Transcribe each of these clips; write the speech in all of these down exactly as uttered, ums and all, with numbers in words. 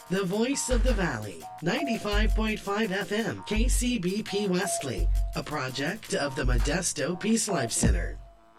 The voice of the valley, ninety-five point five F M, K C B P Wesley, a project of the Modesto Peace Life Center.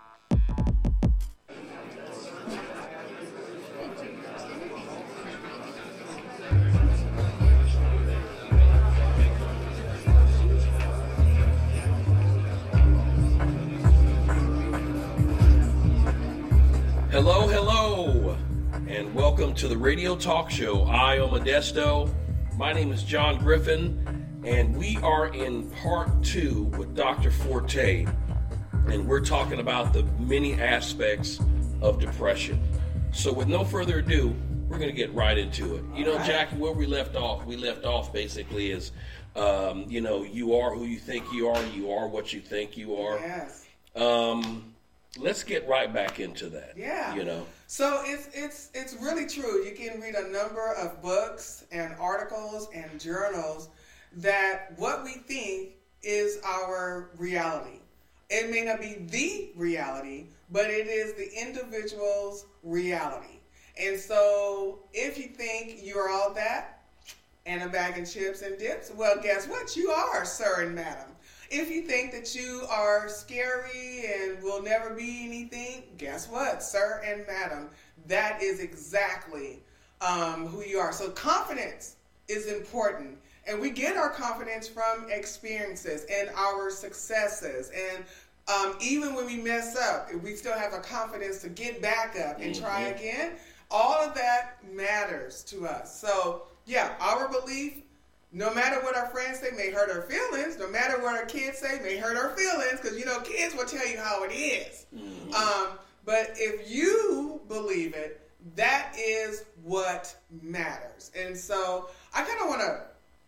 Hello, hello, and welcome to the radio talk show, Eye on Modesto. My name is John Griffin, and we are in part two with Doctor Forte, and we're talking about the many aspects of depression. So with no further ado, we're going to get right into it. You know, Jackie, where we left off, we left off basically is, um, you know, you are who you think you are, you are what you think you are. Yes. Um... Let's get right back into that. Yeah. You know. So it's it's it's really true. You can read a number of books and articles and journals that what we think is our reality. It may not be the reality, but it is the individual's reality. And so if you think you're all that and a bag of chips and dips, well, guess what? You are, sir and madam. If you think that you are scary and will never be anything, guess what, sir and madam? That is exactly um, who you are. So confidence is important. And we get our confidence from experiences and our successes. And um, even when we mess up, we still have the confidence to get back up and mm-hmm. try again. All of that matters to us. So, yeah, our belief, no matter what our friends say may hurt our feelings, no matter what our kids say may hurt our feelings, because, you know, kids will tell you how it is. Mm-hmm. Um, but if you believe it, that is what matters. And so I kind of want to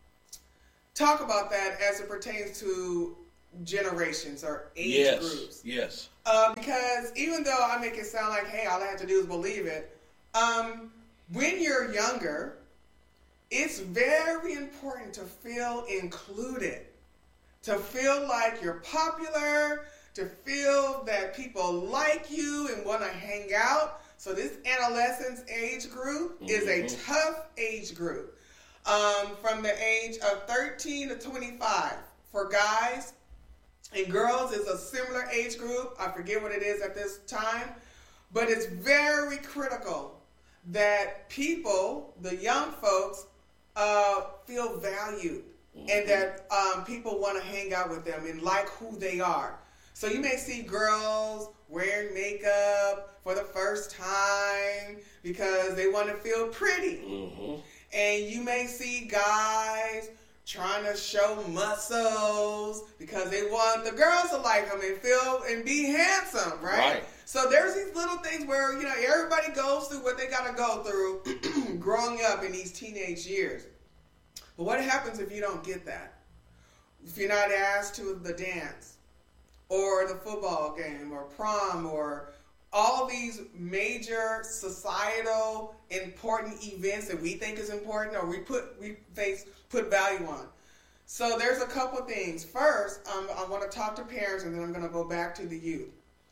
talk about that as it pertains to generations or age yes. groups. Yes. Uh, because even though I make it sound like, hey, all I have to do is believe it, um, when you're younger, it's very important to feel included, to feel like you're popular, to feel that people like you and want to hang out. So this adolescence age group mm-hmm. is a tough age group. Um, from the age of thirteen to twenty-five for guys, and girls is a similar age group. I forget what it is at this time, but it's very critical that people, the young folks, Uh, feel valued mm-hmm. and that um, people want to hang out with them and like who they are. So you may see girls wearing makeup for the first time because they want to feel pretty. Mm-hmm. And you may see guys trying to show muscles because they want the girls to like them and feel and be handsome, right? right. So there's these little things where, you know, everybody goes through what they got to go through growing up in these teenage years. But what happens if you don't get that? If you're not asked to the dance or the football game or prom or all these major societal important events that we think is important or we put we face put value on. So there's a couple things. First, um, I want to talk to parents and then I'm going to go back to the youth.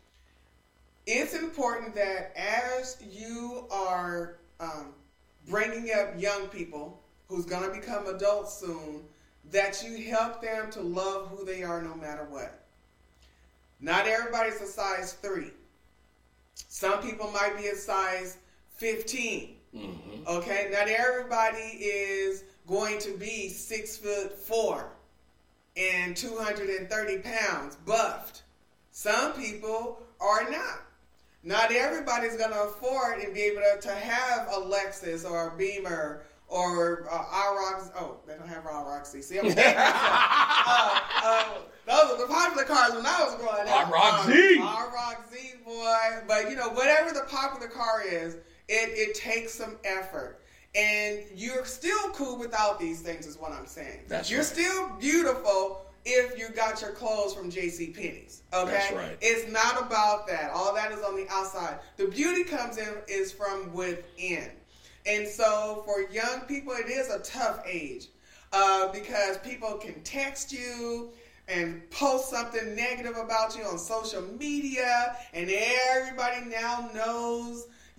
It's important that as you are um, bringing up young people who's going to become adults soon, that you help them to love who they are no matter what. Not everybody's a size three. Some people might be a size fifteen. Mm-hmm. Okay? Not everybody is going to be six foot four and two hundred thirty pounds buffed. Some people are not. Not everybody's going to afford and be able to, to have a Lexus or a Beamer or uh, IROC. Oh, they don't have IROC. See, I'm saying uh, uh, those were the popular cars when I was growing up. IROC Z. Um, IROC Z, boy. But, you know, whatever the popular car is, it, it takes some effort. And you're still cool without these things is what I'm saying. That's You're right. still beautiful if you got your clothes from JCPenney's, okay? That's right. It's not about that. All that is on the outside. The beauty comes in is from within. And so for young people, it is a tough age uh, because people can text you and post something negative about you on social media, and everybody now knows,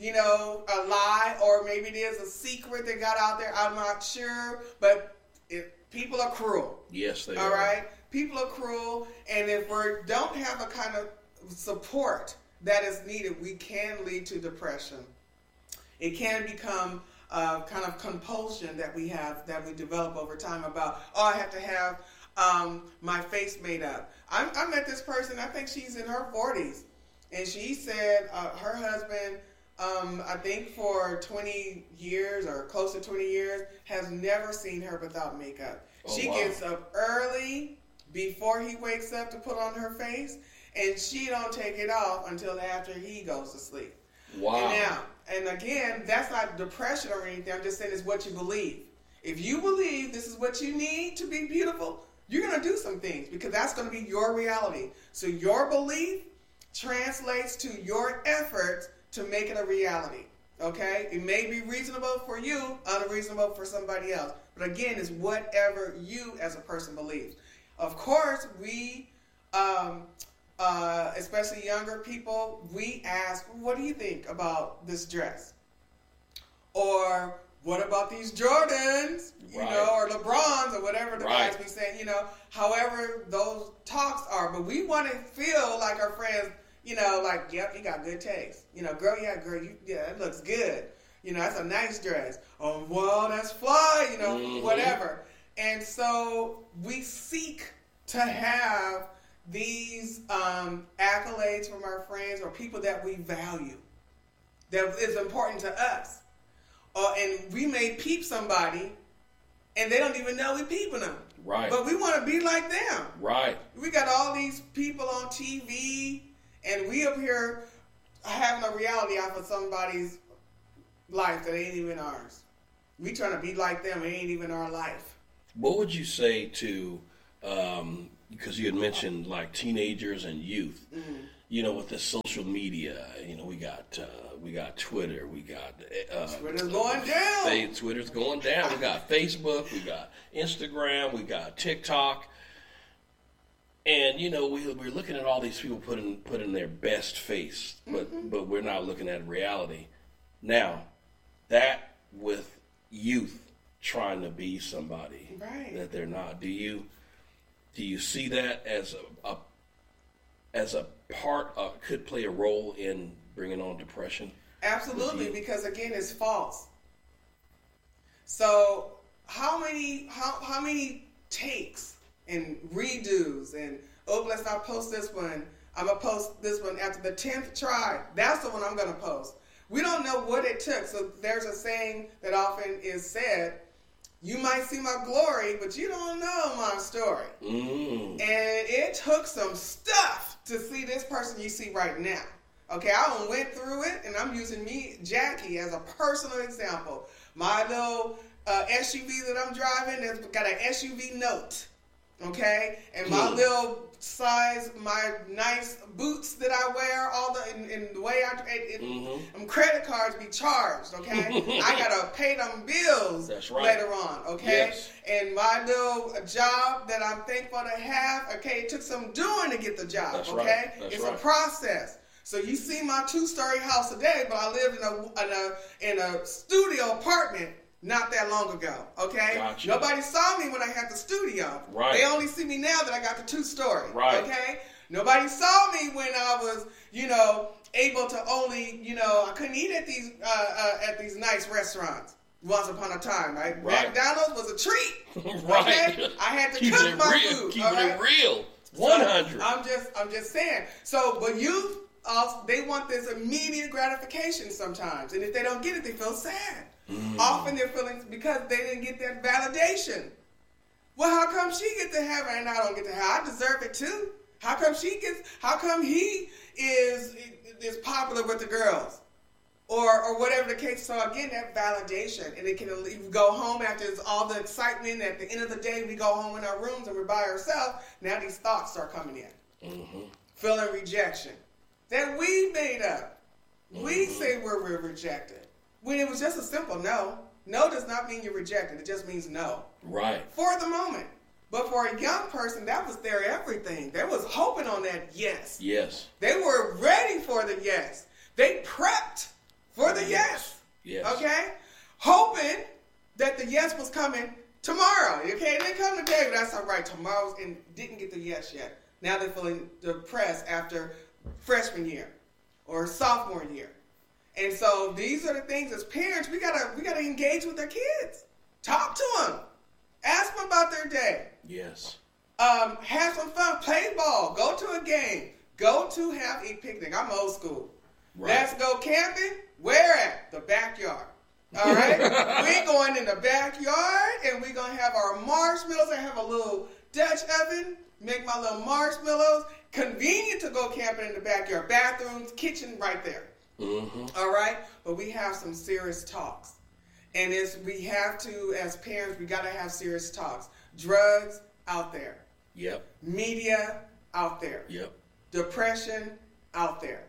you know, a lie, or maybe it is a secret that got out there. I'm not sure, but it, people are cruel. Yes, they All are. All right? People are cruel, and if we don't have a kind of support that is needed, we can lead to depression. It can become a kind of compulsion that we have, that we develop over time about, oh, I have to have um, my face made up. I, I met this person, I think she's in her forties, and she said uh, her husband, um, I think for twenty years or close to twenty years, has never seen her without makeup. Oh, she wow. gets up early before he wakes up to put on her face, and she don't take it off until after he goes to sleep. Wow. And now, and again, that's not depression or anything. I'm just saying it's what you believe. If you believe this is what you need to be beautiful, you're going to do some things, because that's going to be your reality. So your belief translates to your efforts to make it a reality. Okay? It may be reasonable for you, unreasonable for somebody else. But again, it's whatever you as a person believes. Of course, we, um, uh, especially younger people, we ask, what do you think about this dress? Or what about these Jordans, you Right. know, or LeBrons, or whatever the Right. guys be saying, you know, however those talks are. But we want to feel like our friends, you know, like, yep, you got good taste. You know, girl, yeah, girl, you, yeah, it looks good. You know, that's a nice dress. Oh, well, that's fly, you know, Mm-hmm. whatever. And so we seek to have these um, accolades from our friends or people that we value, that is important to us. Uh, and we may peep somebody, and they don't even know we peeping them. Right. But we want to be like them. Right. We got all these people on T V, and we up here having a reality off of somebody's life that ain't even ours. We trying to be like them, it ain't even our life. What would you say to, um, because you had mentioned like teenagers and youth, mm-hmm. you know, with the social media, you know, we got uh, we got Twitter, we got uh, Twitter's going down. They, Twitter's going down. We got Facebook, we got Instagram, we got TikTok, and you know, we we're looking at all these people putting putting their best face, but mm-hmm. but we're not looking at reality. Now, that with youth trying to be somebody right. that they're not, do you do you see that as a, a as a part uh, could play a role in bringing on depression? Absolutely, because again, it's false. So how many how how many takes and redos and oh, let's not post this one. I'm gonna post this one after the tenth try. That's the one I'm gonna post. We don't know what it took. So there's a saying that often is said: you might see my glory, but you don't know my story. Mm. And it took some stuff to see this person you see right now. Okay, I went through it, and I'm using me, Jackie, as a personal example. My little uh, S U V that I'm driving has got an S U V note. Okay, and my mm. little size, my nice boots that I wear, all the in, in the way I, it, it, mm-hmm. um, credit cards be charged. Okay, I gotta pay them bills That's right. later on. Okay, yes. and my little job that I'm thankful to have. Okay, it took some doing to get the job. That's okay, right. That's it's right. a process. So you see my two-story house today, but I lived in a in a in a studio apartment not that long ago, okay? Gotcha. Nobody saw me when I had the studio. Right. They only see me now that I got the two-story, right. okay? Nobody saw me when I was, you know, able to only, you know, I couldn't eat at these uh, uh, at these nice restaurants once upon a time, right? right. McDonald's was a treat, right? Okay? I had to Keeping cook it my real. food, Keeping all right? it real. one hundred. So I'm just, I'm just saying. So, but youth, uh, they want this immediate gratification sometimes, and if they don't get it, they feel sad. Mm. Often they're feeling because they didn't get that validation. Well, how come she get to have it and I don't get to have it? I deserve it too. How come she gets? How come he is is popular with the girls, or or whatever the case? So again, that validation, and it can we go home after all the excitement. At the end of the day, we go home in our rooms and we're by ourselves. Now these thoughts start coming in, mm-hmm. feeling rejection that we made up. Mm-hmm. We say we're, we're rejected. When it was just a simple no. No does not mean you're rejected. It just means no. Right. For the moment. But for a young person, that was their everything. They was hoping on that yes. Yes. They were ready for the yes. They prepped for the yes. Yes. Okay? Hoping that the yes was coming tomorrow. Okay? It didn't come today, but that's all right. Tomorrow's and didn't get the yes yet. Now they're feeling depressed after freshman year or sophomore year. And so these are the things as parents, we gotta we gotta engage with our kids. Talk to them. Ask them about their day. Yes. Um, have some fun. Play ball. Go to a game. Go to have a picnic. I'm old school. Right. Let's go camping. Where at? The backyard. All right? We're going in the backyard, and we're going to have our marshmallows. I have a little Dutch oven. Make my little marshmallows. Convenient to go camping in the backyard. Bathrooms, kitchen right there. Mm-hmm. All right? But we have some serious talks. And it's, we have to, as parents, we got to have serious talks. Drugs, out there. Yep. Media, out there. Yep. Depression, out there.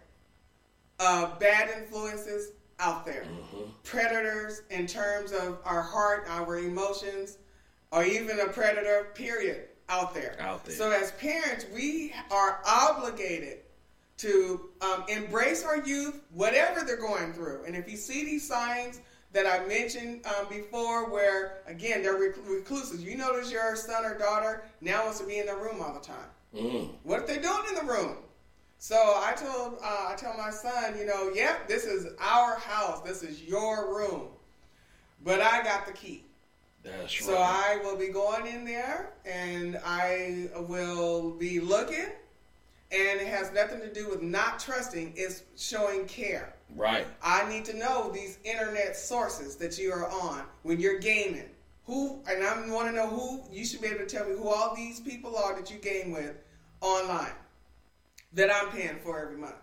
Uh, bad influences, out there. Mm-hmm. Predators in terms of our heart, our emotions, or even a predator, period, out there. Out there. So as parents, we are obligated to um, embrace our youth, whatever they're going through. And if you see these signs that I mentioned um, before where, again, they're rec- recluses. You notice your son or daughter now wants to be in the room all the time. Mm. What are they doing in the room? So I told uh, I tell my son, you know, yep, yeah, this is our house. This is your room. But I got the key. That's so right. I will be going in there, and I will be looking, and it has nothing to do with not trusting. It's showing care. Right. I need to know these internet sources that you are on when you're gaming. Who, and I want to know who, you should be able to tell me who all these people are that you game with online that I'm paying for every month.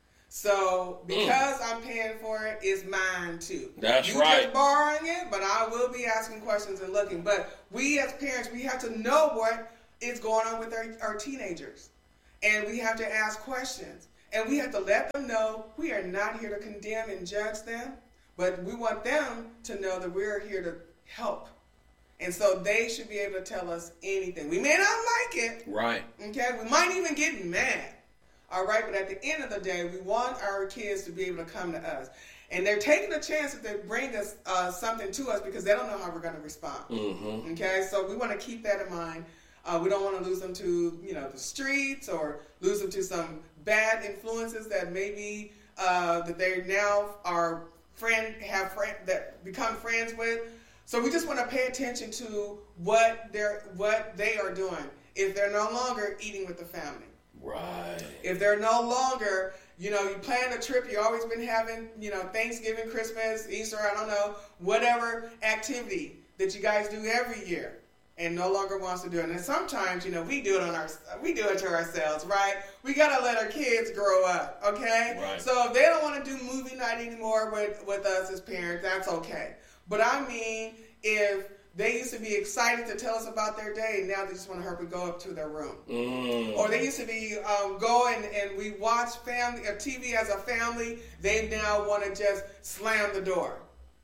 So, because mm. I'm paying for it, it's mine too. That's you right. You're just borrowing it, but I will be asking questions and looking. But we as parents, we have to know what is going on with our, our teenagers. And we have to ask questions. And we have to let them know we are not here to condemn and judge them, but we want them to know that we're here to help. And so they should be able to tell us anything. We may not like it. Right. Okay? We might even get mad. All right? But at the end of the day, we want our kids to be able to come to us. And they're taking a chance that they bring us uh, something to us because they don't know how we're going to respond. Mm-hmm. Okay? So we want to keep that in mind. Uh, we don't want to lose them to, you know, the streets or lose them to some bad influences that maybe uh, that they now are friend have friend that become friends with. So we just want to pay attention to what they're what they are doing. If they're no longer eating with the family, right? If they're no longer, you know, you plan a trip. You always been having, you know, Thanksgiving, Christmas, Easter. I don't know, whatever activity that you guys do every year. And no longer wants to do it. And sometimes, you know, we do it on our, we do it to ourselves, right? We gotta let our kids grow up, okay? Right. So if they don't want to do movie night anymore with with us as parents, that's okay. But I mean, if they used to be excited to tell us about their day, now they just want to hurry go up to their room. Mm. Or they used to be um, go and, and we watch family or T V as a family. They now want to just slam the door.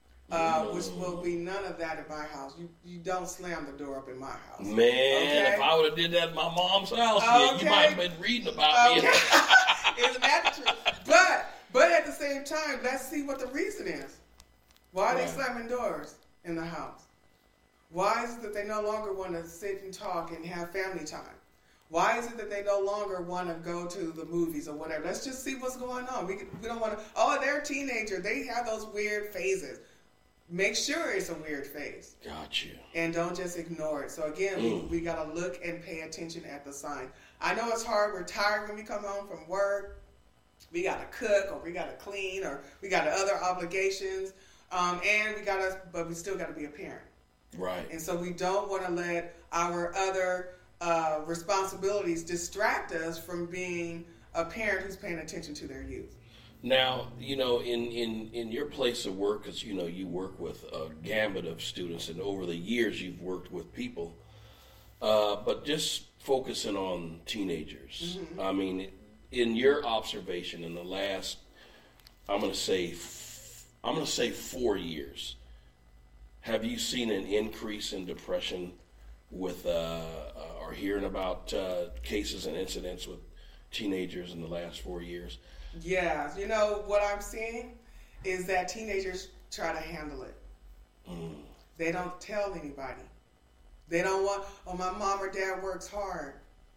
Uh, which will be none of that at my house. You you don't slam the door up in my house. Man, okay? if I would have did that at my mom's house, okay. yeah, you might have been reading about okay. me. Isn't that true? But but at the same time, let's see what the reason is. Why are right. they slamming doors in the house? Why is it that they no longer want to sit and talk and have family time? Why is it that they no longer want to go to the movies or whatever? Let's just see what's going on. We we don't want to. Oh, they're a teenager. They have those weird phases. Make sure it's a weird phase. Got you. And don't just ignore it. So again, mm. we, we got to look and pay attention at the sign. I know it's hard. We're tired when we come home from work. We got to cook or we got to clean or we got other obligations. Um, and we got to, but we still got to be a parent. Right. And so we don't want to let our other uh, responsibilities distract us from being a parent who's paying attention to their youth. Now, you know, in, in, in your place of work, because, you know, you work with a gamut of students, and over the years you've worked with people, uh, but just focusing on teenagers. Mm-hmm. I mean, in your observation in the last, I'm going to say, I'm going to say four years, have you seen an increase in depression with, uh, uh, or hearing about uh, cases and incidents with teenagers in the last four years? Yeah, you know what I'm seeing is that teenagers try to handle it. Mm. They don't tell anybody. They don't want, oh, my mom or dad works hard.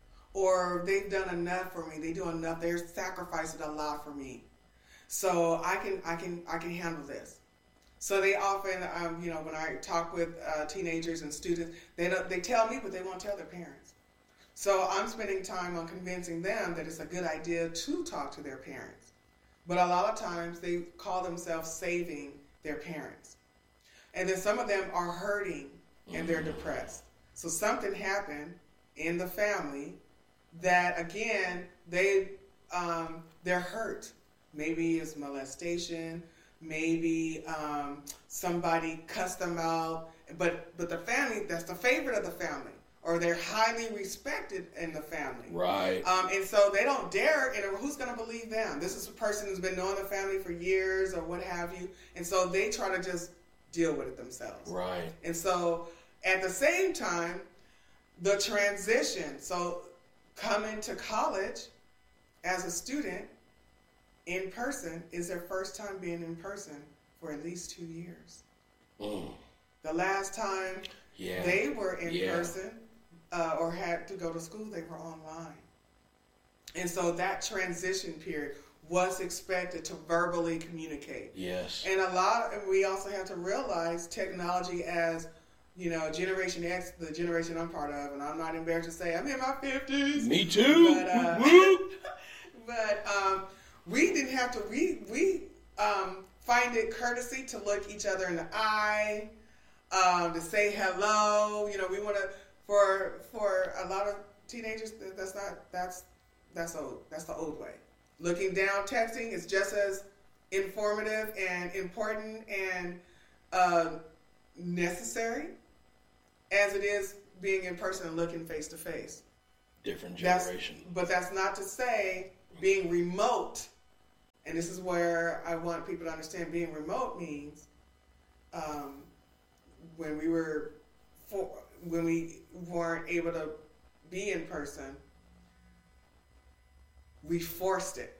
Or they've done enough for me. They do enough. They're sacrificing a lot for me. So I can I can I can handle this. So they often, um, you know, when I talk with uh, teenagers and students, they don't, they tell me, but they won't tell their parents. So I'm spending time on convincing them that it's a good idea to talk to their parents. But a lot of times they call themselves saving their parents. And then some of them are hurting and they're depressed. So something happened in the family that, again, they, um, they're hurt. Maybe it's molestation. Maybe um, somebody cussed them out. But but the family, that's the favorite of the family. Or they're highly respected in the family. Right. Um, and so they don't dare, and who's going to believe them? This is a person who's been knowing the family for years or what have you. And so they try to just deal with it themselves. Right. And so at the same time, the transition, so coming to college as a student in person is their first time being in person for at least two years. Mm. The last time yeah. they were in yeah. person uh, or had to go to school, they were online. And so that transition period was expected to verbally communicate. Yes. And a lot, and we also have to realize technology as, you know, Generation X, the generation I'm part of, and I'm not embarrassed to say I'm in my fifties. Me too. But, uh, but um, we didn't have to, we, we um, find it courtesy to look each other in the eye, um, to say hello. You know, we want to, for for a lot of teenagers, that's not, that's, that's old. That's the old way. Looking down, texting is just as informative and important and uh, necessary as it is being in person and looking face to face. Different generation. That's, but that's not to say being remote, and this is where I want people to understand being remote means um, when we were for, when we weren't able to be in person, we forced it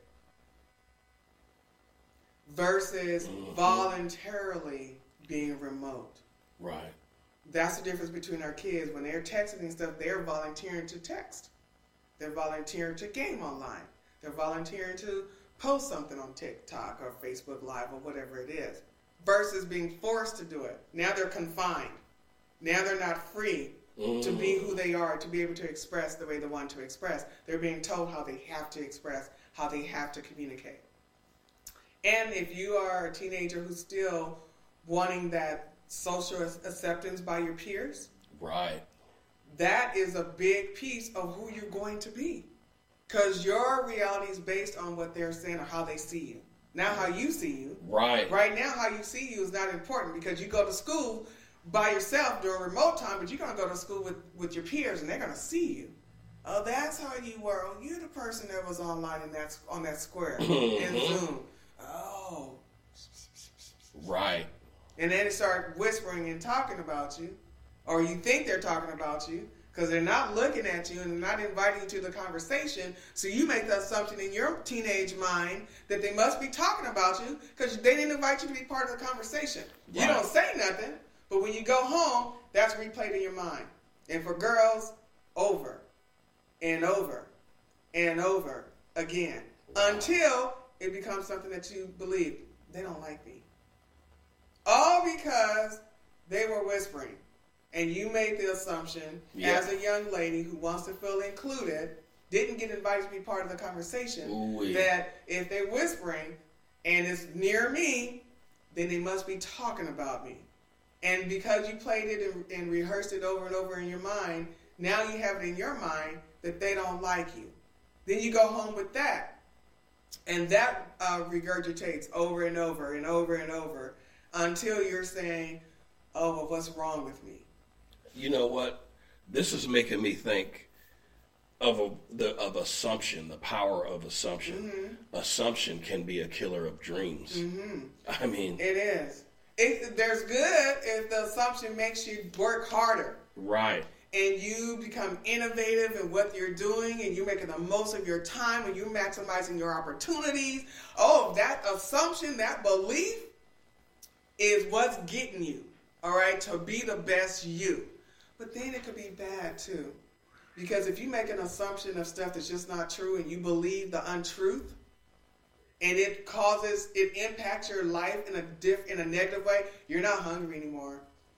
versus mm-hmm. voluntarily being remote. Right. That's the difference between our kids. When they're texting and stuff, they're volunteering to text. They're volunteering to game online. They're volunteering to post something on TikTok or Facebook Live or whatever it is, versus being forced to do it. Now they're confined. Now they're not free mm. to be who they are, to be able to express the way they want to express. They're being told how they have to express, how they have to communicate. And if you are a teenager who's still wanting that social acceptance by your peers, right, that is a big piece of who you're going to be. Because your reality is based on what they're saying or how they see you. Now how you see you. Right. Right now how you see you is not important because you go to school by yourself during remote time, but you're going to go to school with, with your peers and they're going to see you. Oh, that's how you were. Oh, you're the person that was online in that, on that square in Zoom. Oh. Right. And then they start whispering and talking about you, or you think they're talking about you, because they're not looking at you and they're not inviting you to the conversation. So you make the assumption in your teenage mind that they must be talking about you because they didn't invite you to be part of the conversation. Right. You don't say nothing, but when you go home, that's replayed in your mind. And for girls, over and over and over again until it becomes something that you believe. They don't like me. All because they were whispering. And you made the assumption, yeah. as a young lady who wants to feel included, didn't get invited to be part of the conversation, Ooh, that if they're whispering and it's near me, then they must be talking about me. And because you played it and, and rehearsed it over and over in your mind, now you have it in your mind that they don't like you. Then you go home with that. And that uh, regurgitates over and over and over and over until you're saying, oh, well, what's wrong with me? You know what? This is making me think of a, the of assumption, the power of assumption. Mm-hmm. Assumption can be a killer of dreams. Mm-hmm. I mean, it is. It, there's good if the assumption makes you work harder. Right. and you become innovative in what you're doing, and you're making the most of your time, and you're maximizing your opportunities. Oh, that assumption, that belief is what's getting you, all right, to be the best you. But then it could be bad too. Because if you make an assumption of stuff that's just not true and you believe the untruth, and it causes, it impacts your life in a diff, in a negative way, you're not hungry anymore.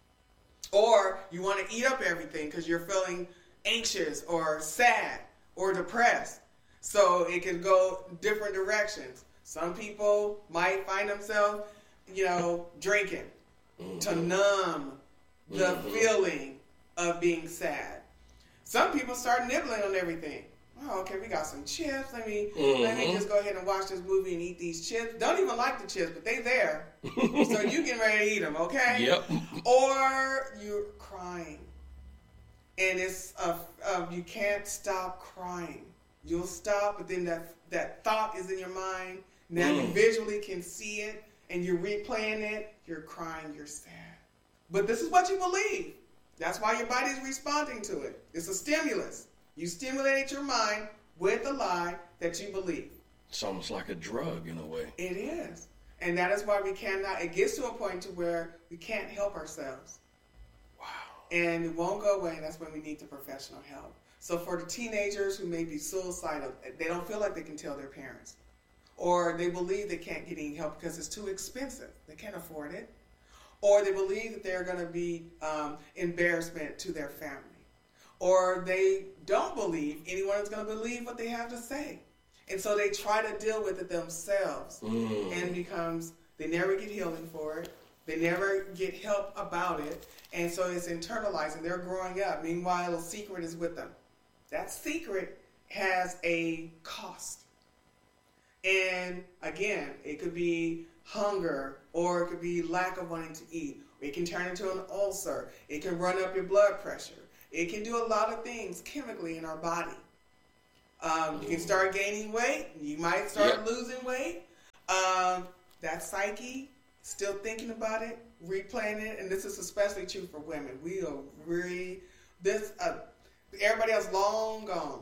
Or you want to eat up everything because you're feeling anxious or sad or depressed. So it can go different directions. Some people might find themselves, you know, drinking mm-hmm. to numb the mm-hmm. feeling of being sad. Some people start nibbling on everything. Oh, okay, we got some chips. Let me mm-hmm. let me just go ahead and watch this movie and eat these chips. Don't even like the chips, but they there. So you getting ready to eat them, okay? Yep. Or you're crying. And it's a, a, you can't stop crying. You'll stop, but then that that thought is in your mind. Now mm. you visually can see it, and you're replaying it. You're crying, you're sad. But this is what you believe. That's why your body's responding to it. It's a stimulus. You stimulated your mind with a lie that you believe. It's almost like a drug in a way. It is. And that is why we cannot, it gets to a point to where we can't help ourselves. Wow. And it won't go away, and that's when we need the professional help. So for the teenagers who may be suicidal, they don't feel like they can tell their parents. Or they believe they can't get any help because it's too expensive. They can't afford it. Or they believe that they're going to be um, embarrassment to their family. Or they don't believe anyone is going to believe what they have to say. And so they try to deal with it themselves. Mm. And it becomes, they never get healing for it. They never get help about it. And so it's internalized and they're growing up. Meanwhile, a secret is with them. That secret has a cost. And again, it could be hunger, or it could be lack of wanting to eat. It can turn into an ulcer. It can run up your blood pressure. It can do a lot of things chemically in our body. Um, you can start gaining weight. You might start yep. losing weight. Um, that psyche, still thinking about it, replaying it, and this is especially true for women. We are really, this, uh, everybody else long gone,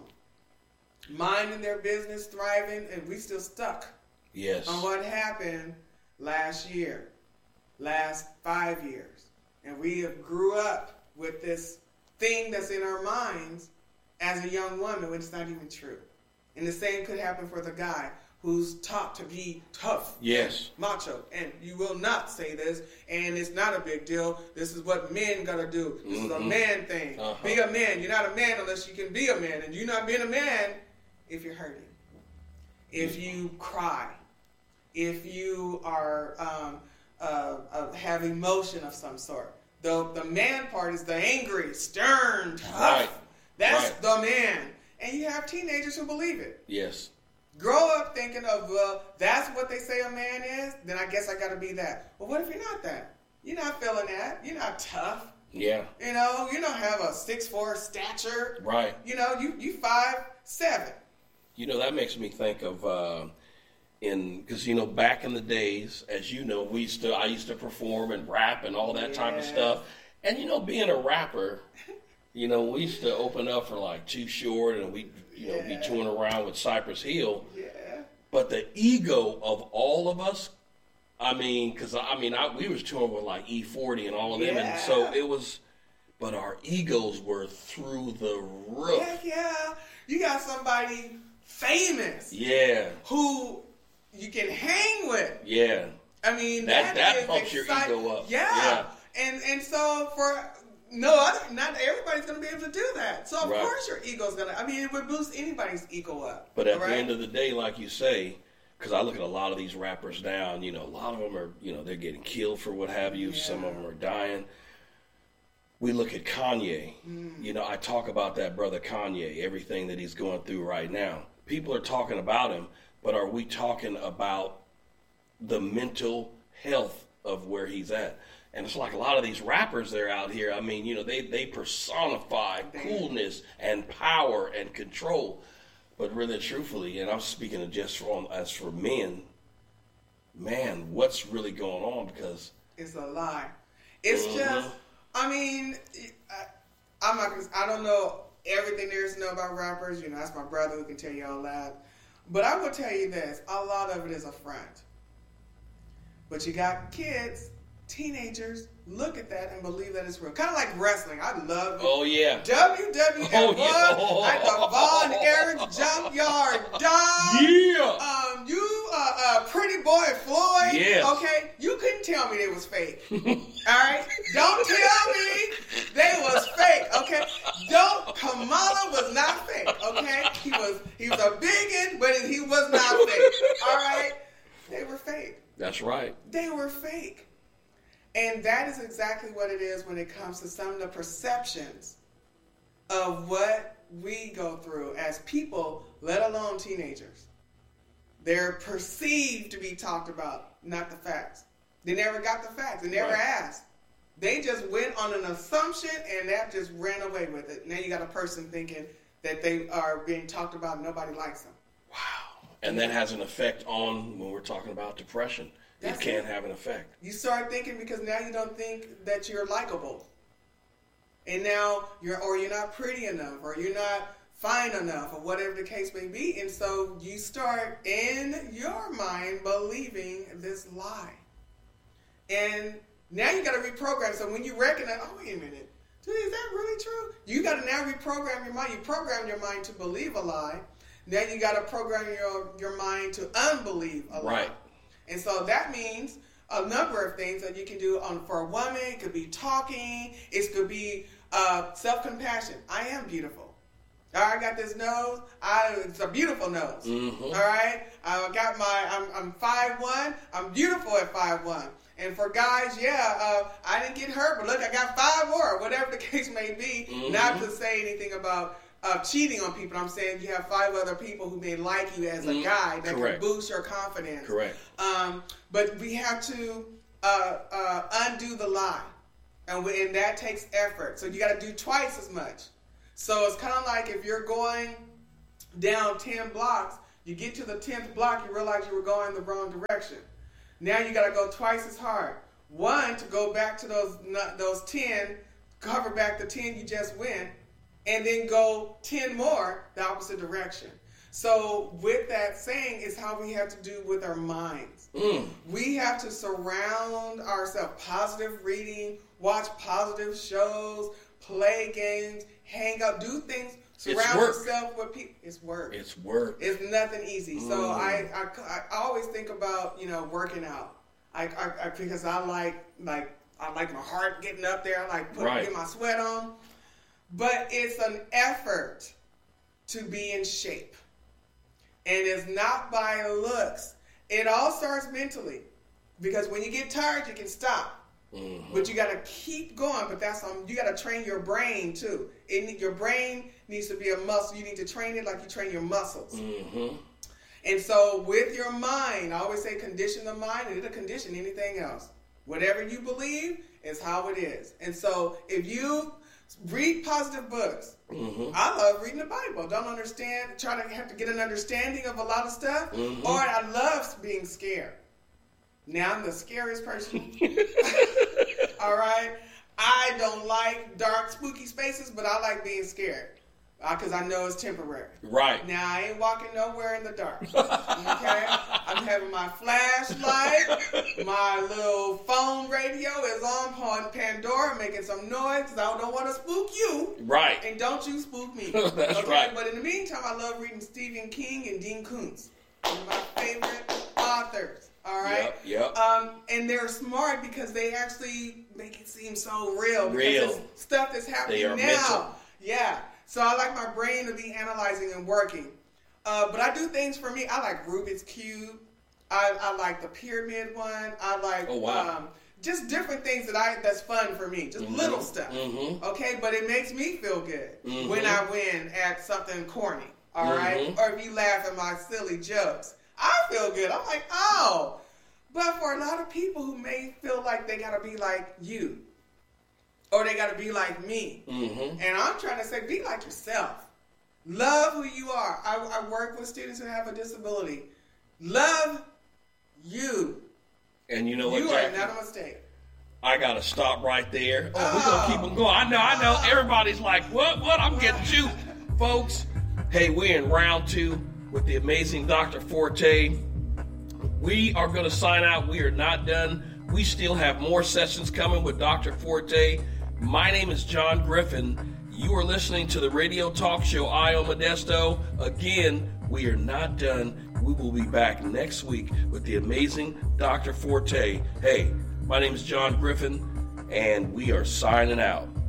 minding their business, thriving, and we still stuck yes. on what happened last year, last five years. And we have grew up with this thing that's in our minds as a young woman when it's not even true. And the same could happen for the guy who's taught to be tough, yes, macho, and you will not say this, and it's not a big deal. This is what men gotta do. This mm-hmm. is a man thing. Uh-huh. Be a man. You're not a man unless you can be a man, and you're not being a man if you're hurting, if you cry, if you are um, uh, uh, have emotion of some sort. The the man part is the angry, stern, tough. Right. That's right. the man. And you have teenagers who believe it. Yes. Grow up thinking of, well, that's what they say a man is, then I guess I got to be that. Well, what if you're not that? You're not feeling that. You're not tough. Yeah. You know, you don't have a six foot four stature. Right. You know, you you five seven. You know, that makes me think of, uh, in because, you know, back in the days, as you know, we used to, I used to perform and rap and all that yeah. type of stuff. And, you know, being a rapper, you know, we used to open up for like Too Short, and we, you know, yeah. be touring around with Cypress Hill. Yeah. But the ego of all of us, I mean, because I mean, I, we was touring with like E forty and all of them, yeah. and so it was. But our egos were through the roof. Heck yeah, you got somebody famous. Yeah. Who you can hang with. Yeah. I mean, that that, that is pumps exciting. your ego up. Yeah. yeah. And and so for. No, other, not everybody's going to be able to do that. So, of right. course, your ego's going to, I mean, it would boost anybody's ego up. But at right? the end of the day, like you say, because I look at a lot of these rappers now, you know, a lot of them are, you know, they're getting killed for what have you. Yeah. Some of them are dying. We look at Kanye. Mm. You know, I talk about that brother Kanye, everything that he's going through right now. People are talking about him, but are we talking about the mental health of where he's at? And it's like a lot of these rappers that are out here, I mean, you know, they, they personify coolness and power and control. But really, truthfully, and I'm speaking of just for, as for men, man, what's really going on? Because it's a lie. It's uh-huh. just, I mean, I'm not gonna, I don't know everything there is to know about rappers. You know, that's my brother who can tell you all that. But I will tell you this, a lot of it is a front. But you got kids, teenagers, look at that and believe that it's real. Kind of like wrestling. I love it. Oh, yeah. W W F Oh, yeah. at the Von Erich Jump Yard. Dog. Yeah. Um, you, uh, uh, Pretty Boy Floyd. Yes. Okay? You couldn't tell me they was fake. All right? Don't tell me they was fake. Okay? Don't. Kamala was not fake. Okay? He was, he was a bigot, but he was not fake. All right? They were fake. That's right. They were fake. And that is exactly what it is when it comes to some of the perceptions of what we go through as people, let alone teenagers. They're perceived to be talked about, not the facts. They never got the facts. They never Right. asked. They just went on an assumption and that just ran away with it. Now you got a person thinking that they are being talked about and nobody likes them. Wow. And that has an effect on when we're talking about depression. That's it can it. have an effect. You start thinking because now you don't think that you're likable. And now you're, or you're not pretty enough, or you're not fine enough, or whatever the case may be. And so you start in your mind believing this lie. And now you got to reprogram. So when you recognize, oh, wait a minute, dude, is that really true? You got to now reprogram your mind. You program your mind to believe a lie. Now you got to program your, your mind to unbelieve a lie. Right. And so that means a number of things that you can do on for a woman. It could be talking. It could be uh, self-compassion. I am beautiful. All right, I got this nose. I, it's a beautiful nose. Mm-hmm. All right, I got my. I'm I'm five one. I'm beautiful at five one. And for guys, yeah, uh, I didn't get hurt, but look, I got five more. Whatever the case may be. Mm-hmm. Not to say anything about uh, cheating on people. I'm saying you have five other people who may like you as a Mm-hmm. guy that Correct. can boost your confidence. Correct. Um, but we have to uh, uh, undo the lie, and, we, and that takes effort. So you got to do twice as much. So it's kind of like if you're going down ten blocks, you get to the tenth block, you realize you were going the wrong direction. Now you got to go twice as hard. One, to go back to those those ten, cover back the ten you just went, and then go ten more the opposite direction. So with that saying is how we have to do with our minds. Mm. We have to surround ourselves, positive reading, watch positive shows, play games, hang out, do things, surround yourself with people. It's work. It's work. It's nothing easy. So Mm. I, I, I always think about, you know, working out. I, I, I because I like like I like my heart getting up there. I like putting Right. get my sweat on. But it's an effort to be in shape. And it's not by looks. It all starts mentally. Because when you get tired, you can stop. Mm-hmm. But you got to keep going. But that's um, you got to train your brain too. It, your brain needs to be a muscle. You need to train it like you train your muscles. Mm-hmm. And so with your mind, I always say condition the mind, and it'll condition anything else. Whatever you believe is how it is. And so if you read positive books, Mm-hmm. I love reading the Bible. Don't understand, try to have to get an understanding of a lot of stuff. Mm-hmm. Or I love being scared. Now I'm the scariest person. All right? I don't like dark, spooky spaces, but I like being scared. Because uh, I know it's temporary. Right. Now, I ain't walking nowhere in the dark. Okay? I'm having my flashlight. My little phone radio is on Pandora making some noise because I don't want to spook you. Right. And don't you spook me. That's okay? right. But in the meantime, I love reading Stephen King and Dean Koontz. One of my favorite authors. All right? Yep, yep. Um, and they're smart because they actually make it seem so real. Because Real. it's stuff that's happening They are now. mental. Yeah. So I like my brain to be analyzing and working. Uh, but I do things for me. I like Rubik's Cube. I, I like the pyramid one. I like Oh, wow. um, just different things that I that's fun for me. Just Mm-hmm. little stuff. Mm-hmm. Okay, but it makes me feel good Mhm. when I win at something corny. All right, Mhm. or if you laugh at my silly jokes, I feel good. I'm like, oh. But for a lot of people who may feel like they gotta be like you, or they gotta be like me, Mm-hmm. and I'm trying to say, be like yourself. Love who you are. I, I work with students who have a disability. Love you. And you know what, You are Jackie? not a mistake. I got to stop right there. Oh, we're going to keep them going. I know, I know. Everybody's like, what, what? I'm getting you. Folks, hey, we're in round two with the amazing Doctor Forte. We are going to sign out. We are not done. We still have more sessions coming with Doctor Forte. My name is John Griffin. You are listening to the radio talk show, I O Modesto. Again, we are not done. We will be back next week with the amazing Doctor Forte. Hey, my name is John Griffin, and we are signing out.